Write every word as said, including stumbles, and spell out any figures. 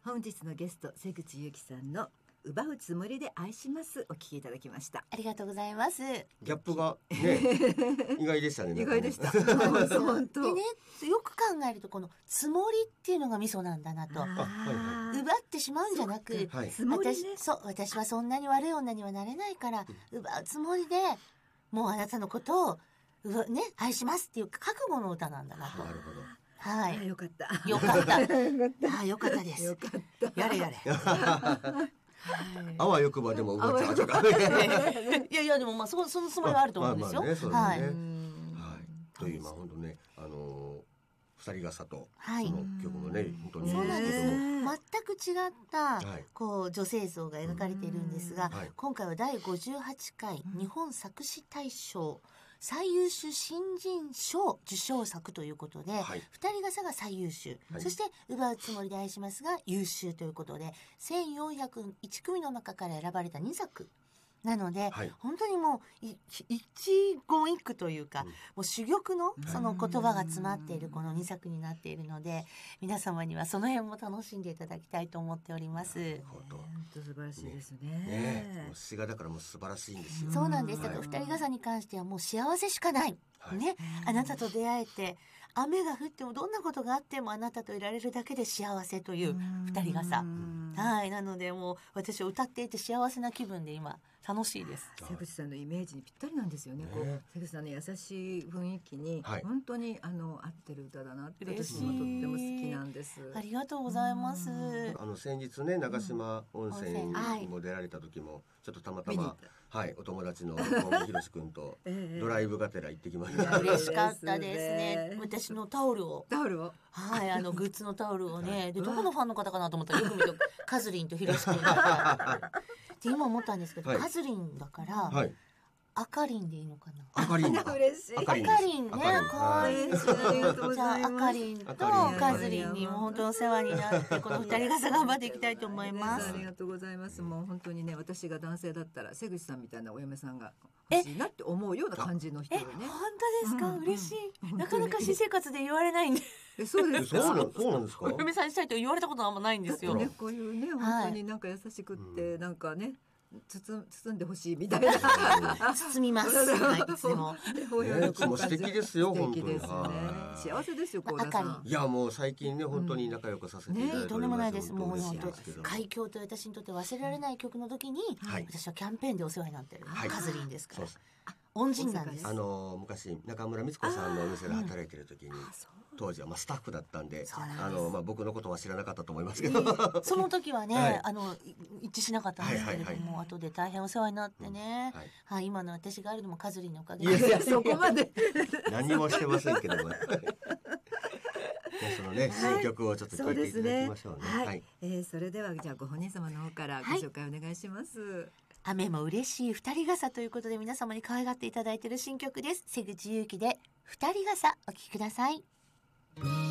本日のゲスト瀬口ゆきさんの奪うつもりで愛しますお聞きいただきました。 ありがとうございます。 ギャップがね意外でしたね。 意外でした本当でね、よく考えるとこのつもりっていうのがミソなんだなと。 はいはい、 奪ってしまうんじゃなく、 はい、 つもりね、 私そう私はそんなに悪い女にはなれないから、うん、奪うつもりでもうあなたのことをうわ、ね、愛しますっていう覚悟の歌なんだなと。 なるほど。 はい。 あ、よかった。 よかった。あ、よかったです。 よかった。 やれやれ。 あわよくばでも奪っちゃうとか。 いやいやでもまあそそのつもりはあると思うんですよ。 まあまあね、そうですね。 はい。 はい。というまあ本当ね、あのー、二人傘と、 はい、 その曲もね本当にそうなんです。全く違った、 はい、 こう女性像が描かれているんですが、 はい、 今回はだいごじゅうはちかい日本作詞大賞最優秀新人賞受賞作ということで、はい、二人傘が最優秀、はい、そして奪うつもりで愛しますが優秀ということでせんよんひゃくいちくみの中から選ばれたにさくなので、はい、本当にもう一言一句というか、うん、もう珠玉のその言葉が詰まっているこのにさくになっているので、皆様にはその辺も楽しんでいただきたいと思っております。なるほど。 本当素晴らしいですね。 ねね、もう詩がだからもう素晴らしいんですよ。 そうなんです。だから二人傘に関してはもう幸せしかない。はい、ね、あなたと出会えて雨が降ってもどんなことがあってもあなたといられるだけで幸せという二人傘。はい、なのでもう私は歌っていて幸せな気分で今楽しいです。 瀬口さんのイメージにぴったりなんですよね。ね、こう瀬口さんの優しい雰囲気に本当に、はい、あの合ってる歌だなって私もとっても好きなんです。 ありがとうございます。 あの先日ね長島温泉にも出られた時もちょっとたまたま、はい、お友達の本木宏君とドライブがてら行ってきました。 嬉しかったですね。私のタオルをタオルをはい、あのグッズのタオルをね、でどこのファンの方かなと思ったらよく見るとカズリンとヒロシ君だって今思ったんですけど、はい、カズリンだから、はい、アカリンでいいのかな。 アカリン嬉しい。 アカリンね、可愛いです。じゃあアカリンとカズリンにも本当お世話になってこの二人傘頑張っていきたいと思います。 ありがとうございます。もう本当にね、私が男性だったら瀬口さんみたいなお嫁さんが欲しいなって思うような感じの人でね。 本当ですか、うん、嬉しい。なかなか私生活で言われないんで。 え、そうですか。 そうなんですか。 お嫁さんにしたいと言われたことはあんまないんですよ。 ね、こういうね、本当になんか優しくって、はい、なんかね。包, 包んでほしいみたいな包みます。はい、いつでも。 ね、もう素敵ですよ。 素敵ですね。幸せですよ。幸田さん。 いやもう最近ね本当に仲良くさせていただいております。 ね、とんでもないです。もう本当海峡と私にとって忘れられない曲の時に、はい、私はキャンペーンでお世話になってる、はい、カズリンですから。恩人なんです。 あの昔中村光子さんのお店で働いてる時に、うん、当時はまあスタッフだったんで、あのまあ僕のことは知らなかったと思いますけど、えー、 その時はね、はい、あの一致しなかったんですけれども、はいはいはい、後で大変お世話になってね、うん、はい、はい、今の私があるのもカズリンのおかげで。 いやいやそこまで何もしてませんけども。そのね、新曲をちょっと聞いていただきましょうね。 はい、はい、えー、それではじゃあご本人様の方からご紹介お願いします。はい、 雨も嬉しい二人傘ということで皆様に可愛がっていただいている新曲です。瀬口ゆきで二人傘お聴きください。